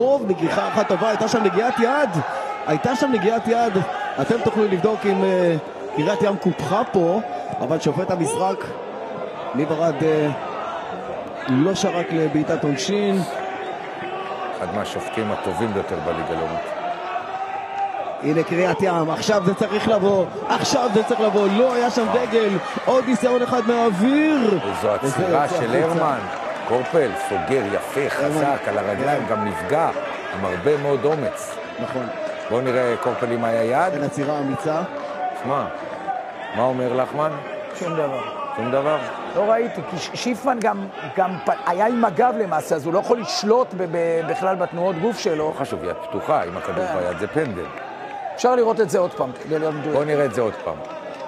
טוב, נגיחה אחת טובה, הייתה שם נגיעת יד. אתם תוכלו לבדוק אם קריית ים קופחה פה, אבל שופט המשחק ליברד לא שרק לבעיטת עונשין. אחד מהשופטים הטובים ביותר בליגה לאומית. הנה קריית ים, עכשיו זה צריך לבוא, לא היה שם דגל, עוד ניסיון אחד מהאוויר. זו עצירה של הרמן, קורפל, סוגר יפה, חזק, על הרגליים, גם נפגע, עם הרבה מאוד אומץ. נכון. בואו נראה קורפל עם היד. אין עצירה אמיצה. שמע, מה אומר לחמן? שום דבר. לא ראיתי, כי שיפמן גם היה עם הגב למעשה, אז הוא לא יכול לשלוט בכלל בתנועות גוף שלו. חשוב, יד פתוחה, עם הכדור ביד, זה פנדל. אפשר לראות את זה עוד פעם. בואו נראה את זה עוד פעם.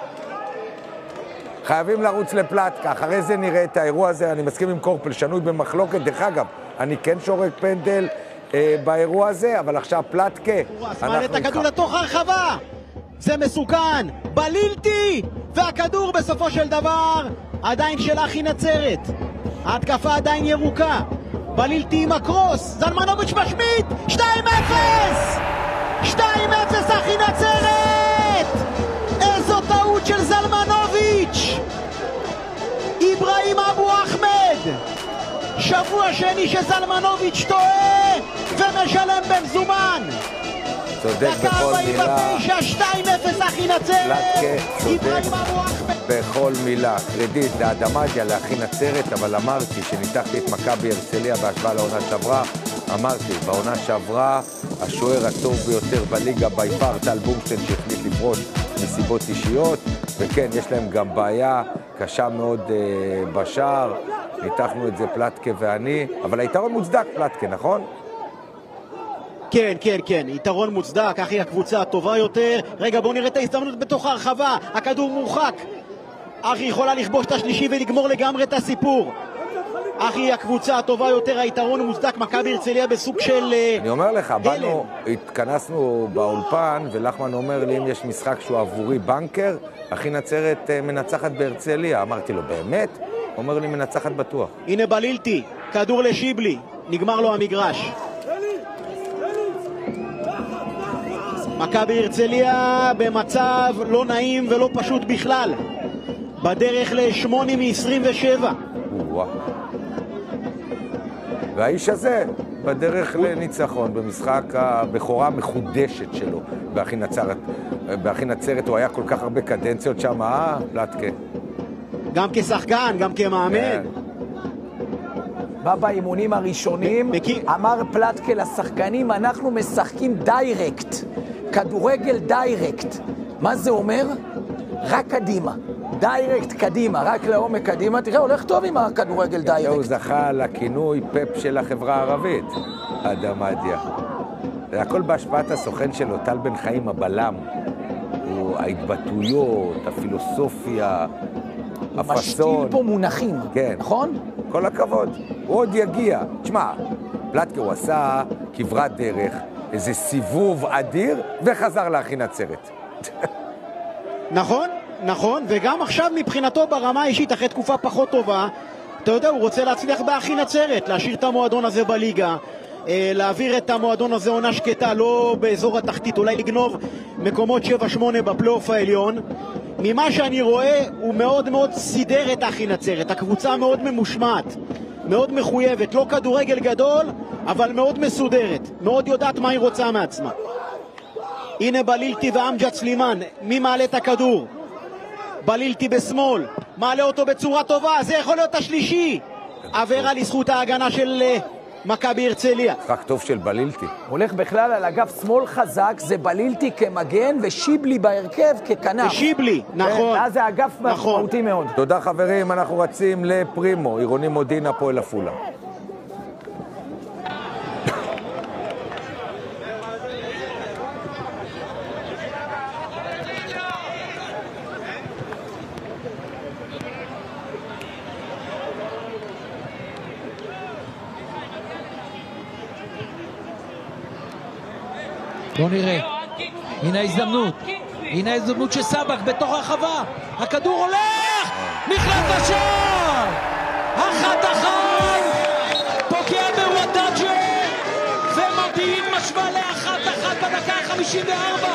חייבים לרוץ לפלטקה, אחרי זה נראה את האירוע הזה, אני מסכים עם קורפל, שנוי במחלוקת, דרך אגב, אני כן שורק פנדל באירוע הזה, אבל עכשיו פלטקה, מעלה את הכדור לתוך הרחבה, זה מסוכן, בלילתי, והכדור בסופו של דבר עדיין של אחי נצרת, ההתקפה עדיין ירוקה, בלילתי עם הקרוס, זלמנוביץ' משמיט, 2-0! 2-0 אחי נצרת! איזו טעות של זלמנוביץ'! איברהים אבו אחמד! שבוע שני שזלמנוביץ' טועה ומשלם במזומן! צודק בכל מילה. 2-0 אחי נצרת! צודק בכל מילה. קרדיט לאדמדיה, לאחי נצרת, אבל אמרתי שניתחתי את מכבי הרצליה בהשוואה לעונה שעברה. אמרתי, בעונה שעברה השוער הטוב ביותר בליגה ביפר, טל בורשטיין, שהחליט לפרוש מסיבות אישיות, וכן, יש להם גם בעיה קשה מאוד בשער. ניתחנו את זה פלטקה ואני, אבל היתרון מוצדק פלטקה, נכון? כן, יתרון מוצדק, אחי הקבוצה הטובה יותר. רגע, בואו נראה את ההזדמנות בתוך הרחבה, הכדור מורחק, אחי יכולה לכבוש את השלישי ולגמור לגמרי את הסיפור. אחי הקבוצה הטובה יותר, היתרון מוצדק, מכבי הרצליה בסוג של אני אומר לך, באנו, התכנסנו באולפן ולחמן אומר לי אם יש משחק שהוא עבורי בנקר, אחי נצרת מנצחת בהרצליה. אמרתי לו, באמת? הוא אומר לי, מנצחת בטוח. הנה בלילתי, כדור לשיבלי, נגמר לו המגרש. מכבי הרצליה במצב לא נעים ולא פשוט בכלל, בדרך ל8 מ-27. והאיש הזה בדרך לניצחון במשחק הבכורה המחודשת שלו באחי נצרת. הוא היה כל כך הרבה קדנציות שם, פלטקה. גם כשחקן, גם כמאמן. בא באימונים הראשונים, אמר פלטקה לשחקנים, אנחנו משחקים דיירקט, כדורגל דיירקט. מה זה אומר? רק קדימה. דיירקט קדימה, רק לעומק קדימה. תראה, הולך טוב עם הכדורגל דיירקט. הוא זכה לכינוי פפ של החברה הערבית, אדמדיה. זה הכל בהשפעת הסוכן שלו, טל בן חיים הבלם. ההתבטאויות, הפילוסופיה, הפסון. משתיל פה מונחים, כן. נכון? כל הכבוד, הוא עוד יגיע. תשמע, פלטקה הוא עשה כברת דרך, איזה סיבוב אדיר, וחזר לאחי נצרת. נכון, וגם עכשיו מבחינתו ברמה האישית, אחרי תקופה פחות טובה, אתה יודע, הוא רוצה להצליח באחי נצרת, להשאיר את המועדון הזה בליגה, להעביר את המועדון הזה עונה שקטה, לא באזור התחתית, אולי לגנוב מקומות 7-8 בפלייאוף העליון. ממה שאני רואה, הוא מאוד מאוד סידר את אחי נצרת, הקבוצה מאוד ממושמעת, מאוד מחויבת, לא כדורגל גדול, אבל מאוד מסודרת, מאוד יודעת מה היא רוצה מעצמה. הנה בלילתי ואמג'ד סלימן, מי מעלה את הכדור? בלילתי בשמאל, מעלה אותו בצורה טובה, זה יכול להיות השלישי. עבירה לזכות ההגנה של מכבי הרצליה. משחק טוב של בלילתי. הולך בכלל על אגף שמאל חזק, זה בלילתי כמגן ושיבלי בהרכב ככנף. ושיבלי, נכון. אז זה אגף משמעותי מאוד. תודה חברים, אנחנו רצים לפרימו, עירוני מודיעין, הפועל עפולה. בוא נראה, הנה ההזדמנות של סבק בתוך הרחבה, הכדור הולך, נכנס לשער, 1-1, פוגע בוואטאג'ה, מודיעין משווה ל1-1 בדקה ה-54.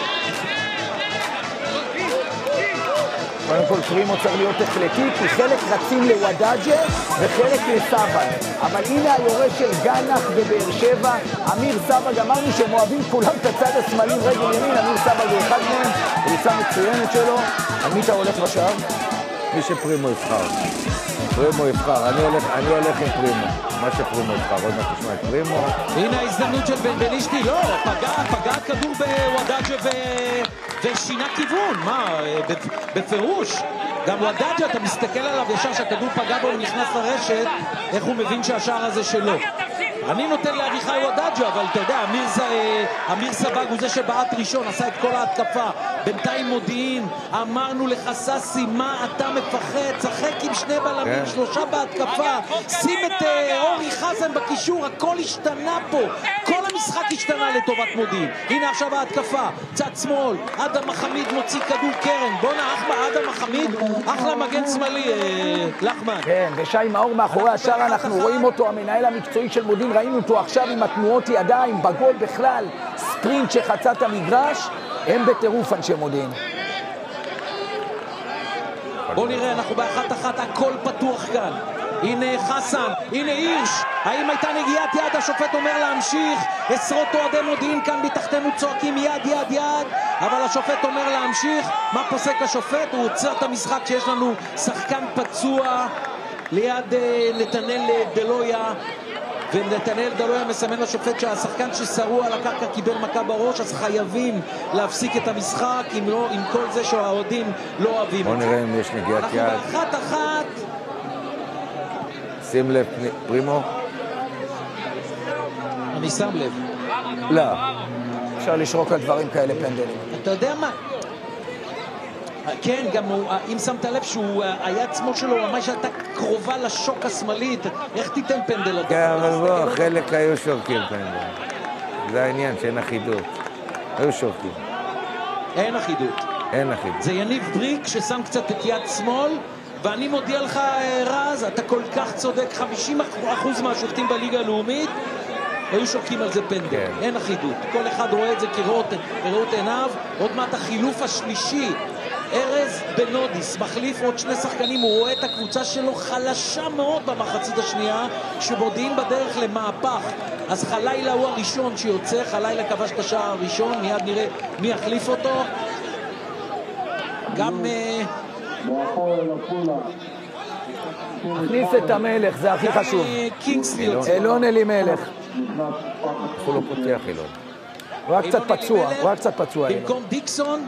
קודם כל פרימו צריך להיות החלטי, כי חלק רצים לוודאג'ה וחלק לסבג. אבל הנה היורש של גנח בבאר שבע, אמיר סבג. אמרנו שהם אוהבים כולם את הצד השמאלי רגל ימין, אמיר סבג הוא אחד מהם, ריצה מצוינת שלו. על מי אתה הולך בשער? מי שפרימו יבחר. פרימו יבחר, אני הולך עם פרימו. מה שפרימו יבחר, עוד מעט תשמע את פרימו. הנה ההזדמנות של בנבנישתי, לא, פגע כדור בוודאג'ה ושינה כיוון, מה, בפירוש. גם וודאג'ה, אתה מסתכל עליו ישר שהכדור פגע בו ונכנס לרשת, איך הוא מבין שהשער הזה שלו. אני נותן לאביחי וודאג'ה, אבל אתה יודע, אמיר סבג הוא זה שבעט ראשון, עשה את כל ההתקפה. בינתיים מודיעין, אמרנו לך ססי, מה אתה מפחד? צחק עם שני בלמים, 3 בהתקפה, שים את אורי חסן בקישור, הכל השתנה פה, כל המשחק השתנה לטובת מודיעין. הנה עכשיו ההתקפה, צד שמאל, אדם מחמיד מוציא כדור קרן, בונה אדם מחמיד, אחלה מגן שמאלי, לחמן. כן, ושי מאור מאחורי השער, אנחנו רואים אותו, המנהל המקצועי של מודיעין, ראינו אותו עכשיו עם התנועות ידיים, בגול בכלל, ספרינט שחצה את המגרש, הם בטירוף אנשי מודיעין. בוא נראה, אנחנו ב1-1, הכל פתוח כאן. הנה חסן, הנה הירש, האם הייתה נגיעת יד? השופט אומר להמשיך, עשרות אוהדי מודיעין כאן מתחתנו צועקים יד יד יד, אבל השופט אומר להמשיך. מה פוסק השופט? הוא עוצר את המשחק שיש לנו שחקן פצוע ליד נתנאל דלויה, ונתנאל דלויה מסמן לשופט שהשחקן ששרוע על הקרקע קיבל מכה בראש, אז חייבים להפסיק את המשחק עם כל זה שהאוהדים לא אוהבים. בוא נראה אם יש נגיעת יד. אנחנו ב1-1. שים לב, פרימו. אני שם לב. לא. אפשר לשרוק על דברים כאלה פנדלים. אתה יודע מה? כן, גם אם שמת לב שהוא היד שמאל שלו ממש הייתה קרובה לשוק השמאלית, איך תיתן פנדל? כן, אבל בוא, חלק היו שורקים פנדל. זה העניין, שאין אחידות. היו שורקים. אין אחידות. אין אחידות. זה יניב בריק ששם קצת את יד שמאל, ואני מודיע לך, רז, אתה כל כך צודק, 50% מהשופטים בליגה הלאומית היו שורקים על זה פנדל. כן. אין אחידות. כל אחד רואה את זה כראות עיניו. עוד מעט החילוף השלישי, ארז בנודיס מחליף עוד 2 שחקנים. הוא רואה את הקבוצה שלו חלשה מאוד במחצית השנייה, שמודיעין בדרך למהפך. אז חלילה הוא הראשון שיוצא, חלילה כבש את השער הראשון, מיד נראה מי יחליף אותו. גם הכניס את המלך, זה הכי חשוב. קינגסלי יוצא. אילון אלימלך. הוא לא פותח אילון. הוא היה קצת פצוע, במקום דיקסון.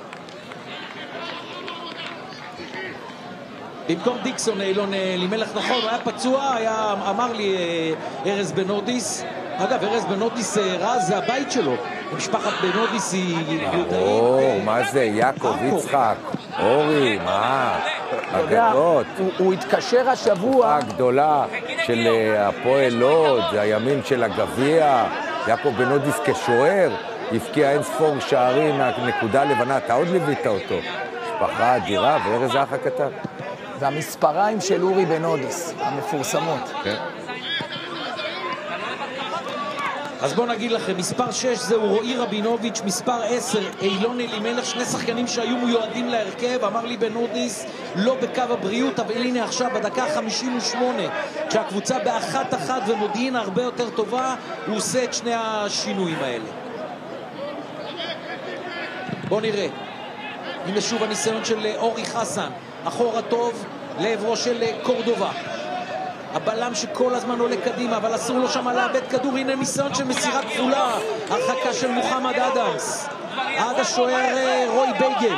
במקום דיקסון, אילון אלימלך, נכון, הוא היה פצוע, אמר לי ארז בנודיס. אגב, ארז בנודיס רז, זה הבית שלו. משפחת בנודיס היא... מה זה? יעקב, יצחק, אורי, מה? אגדות. הוא התקשר השבוע... הגדולה של הפועל לוד, זה הימים של הגביע. יעקב בנודיס כשוער, הפקיע אין ספור שערים מהנקודה לבנה. אתה עוד ליווית אותו. משפחה אדירה, וארז האח הקטן. והמספריים של אורי בנודיס, המפורסמות. כן. אז בואו נגיד לכם, מספר 6 זהו רועי רבינוביץ', מספר 10 אילון אלימלך, 2 שחקנים שהיו מיועדים להרכב. אמר לי בנודיס לא בקו הבריאות, אבל הנה עכשיו בדקה 58 כשהקבוצה ב1-1 ומודיעין הרבה יותר טובה, הוא עושה את 2 השינויים האלה. בואו נראה, הנה שוב הניסיון של אורי חסן, אחורה טוב לעברו של קורדובה, הבלם שכל הזמן עולה קדימה, אבל אסור לו שם לאבד כדור. הנה ניסיון של מסירה כפולה, הרחקה של מוחמד אדמס עד השוער רוי בייגל.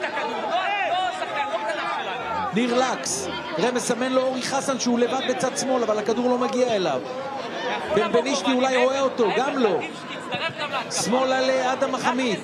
ניר לקס, ראה מסמן לו אורי חסן שהוא לבד בצד שמאל, אבל הכדור לא מגיע אליו. בנבנישתי אולי רואה אותו, גם לא. שמאלה לאדם מחמיד.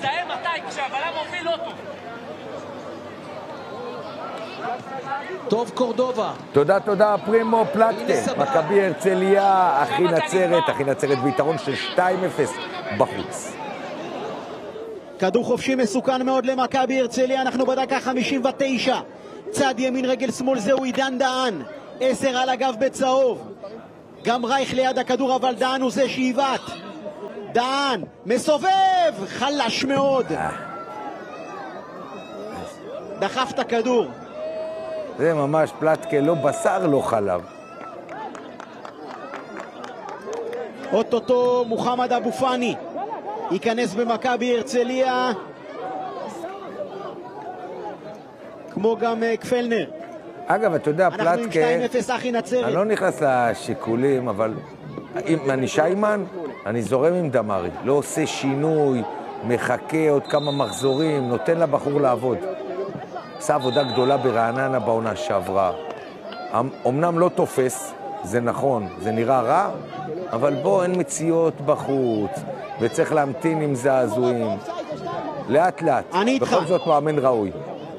טוב קורדובה. תודה פרימו פלטקה. מכבי הרצליה, אחי נצרת ביתרון של 2-0 בחוץ. כדור חופשי מסוכן מאוד למכבי הרצליה, אנחנו בדקה 59. צד ימין רגל שמאל זהו עידן דהן, 10 על הגב בצהוב. גם רייך ליד הכדור, אבל דהן הוא זה שהיבט. דן, מסובב, חלש מאוד. דחף את הכדור. זה ממש פלטקה, לא בשר, לא חלב. אוטוטו מוחמד אבו פאני ייכנס במכבי הרצליה, כמו גם קפלנר. אגב, אתה יודע, פלטקה... אנחנו עם 2-0 אחי נצרת. אני לא נכנס לשיקולים, אבל אם אני שיימן, אני זורם עם דמרי. לא עושה שינוי, מחכה עוד כמה מחזורים, נותן לבחור לעבוד. עשה עבודה גדולה ברעננה בעונה שעברה. אמנם לא תופס, זה נכון, זה נראה רע, אבל בוא, אין מציאות בחוץ, וצריך להמתין עם זעזועים. לאט לאט. אני איתך. בכל זאת מאמן ראוי.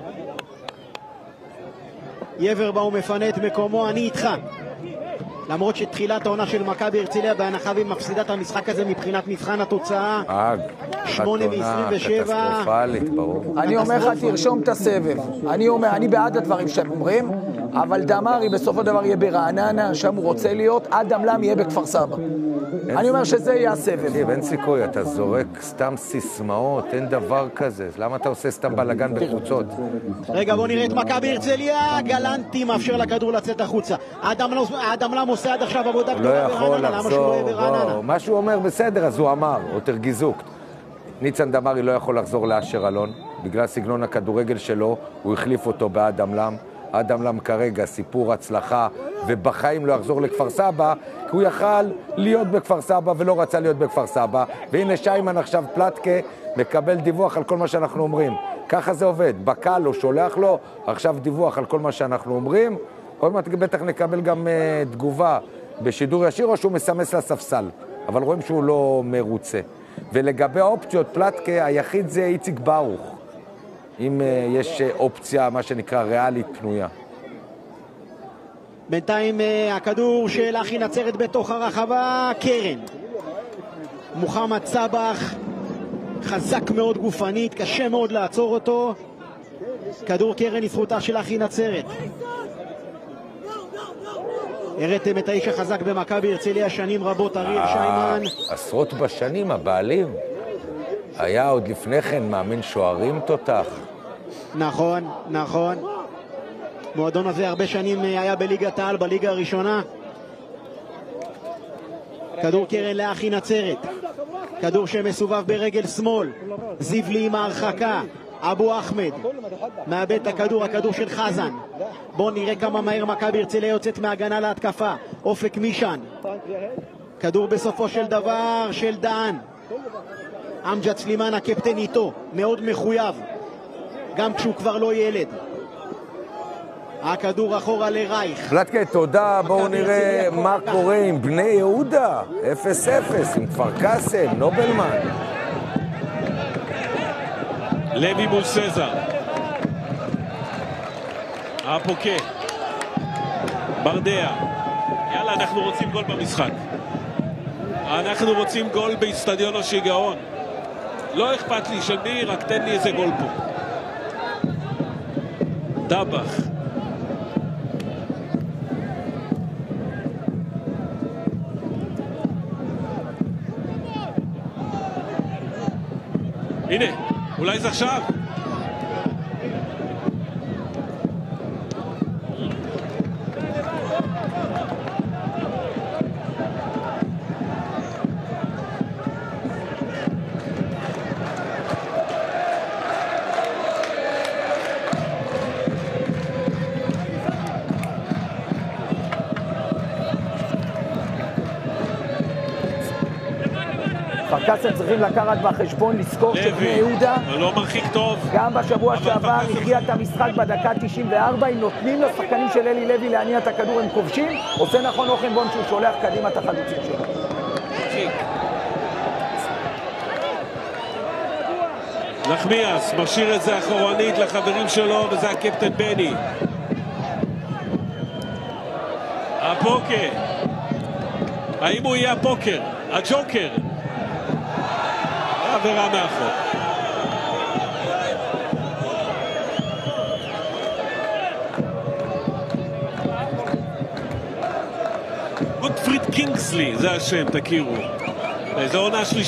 יברבאום מפנה את מקומו, אני איתך. למרות שתחילת העונה של מכבי הרצליה בהנחה ומפסידה את המשחק הזה מבחינת מבחן התוצאה. 8 מ-27. קטסטרופלית, ברור. אני אומר לך, תרשום את הסבב. אני בעד הדברים שאתם אומרים, אבל דמרי בסופו דבר יהיה ברעננה, שם הוא רוצה להיות, אדם לם יהיה בכפר סבא. אני אומר שזה יהיה הסבב. אין סיכוי, אתה זורק סתם סיסמאות, אין דבר כזה. למה אתה עושה סתם בלגן בקבוצות? רגע, בוא נראה את מכבי הרצליה. גלנטי מאפשר לכדור לצאת החוצה. אדם לם עושה עד עכשיו עבודה גדולה ברעננה. למה שהוא לא יהיה ברעננה? מה שהוא אומר בסדר, אז הוא אמר, או תרגיזוק. ניצן דמרי לא יכול לחזור לאשר אלון, בגלל סגנון הכדורגל שלו, הוא החליף אותו באדם לם. אדם לם כרגע סיפור הצלחה, ובחיים לא יחזור לכפר סבא, כי הוא יכל להיות בכפר סבא ולא רצה להיות בכפר סבא. והנה שיימן עכשיו פלטקה מקבל דיווח על כל מה שאנחנו אומרים. ככה זה עובד, בקל לו, שולח לו, עכשיו דיווח על כל מה שאנחנו אומרים. עוד מעט בטח נקבל גם תגובה בשידור ישיר, או שהוא מסמס לספסל. אבל רואים שהוא לא מרוצה. ולגבי האופציות, פלטקה היחיד זה איציק ברוך. אם יש אופציה, מה שנקרא, ריאלית פנויה. בינתיים הכדור של אחי נצרת בתוך הרחבה, קרן. מוחמד סבח, חזק מאוד גופנית, קשה מאוד לעצור אותו. כדור קרן לזכותה של אחי נצרת. הראיתם את האיש החזק במכבי הרצליה שנים רבות, אריאל שיימן. עשרות בשנים, הבעלים. היה עוד לפני כן מאמן שוערים תותח. נכון, נכון. מועדון הזה הרבה שנים היה בליגת העל, בליגה הראשונה. כדור קרן לאחי נצרת. כדור שמסובב ברגל שמאל. זיבלי עם ההרחקה. אבו אחמד מאבד את הכדור, הכדור של חזן. בואו נראה כמה מהר מכבי הרצליה יוצאת מהגנה להתקפה. אופק מישן. כדור בסופו של דבר של דן. אמג'ד סלימן הקפטן איתו, מאוד מחויב, גם כשהוא כבר לא ילד. הכדור אחורה לרייך. פלטקה, תודה. בואו נראה מה קורה עם בני יהודה. 0-0 עם כפר קאסם, נובלמן. לוי מול סזר. הפוקה. ברדיה. יאללה, אנחנו רוצים גול במשחק. אנחנו רוצים גול באצטדיון השיגעון. לא אכפת לי של מי, רק תן לי איזה גול פה. דבח. הנה, אולי זה עכשיו. כפר קאסם צריכים לקחת בחשבון, לזכור שבני יהודה לא מרחיק טוב. גם בשבוע שעבר הכריע את המשחק בדקה 94. אם נותנים לשחקנים של אלי לוי להניע את הכדור, הם כובשים. עושה נכון אוכנבון שהוא שולח קדימה את החלוצים שלו. נחמיאס משאיר את זה אחורנית לחברים שלו, וזה הקפטן בני. הפוקר, האם הוא יהיה הפוקר? הג'וקר. עבירה מאחור. גוטפריד קינגסלי, זה השם, תכירו. זה עונה שלישית.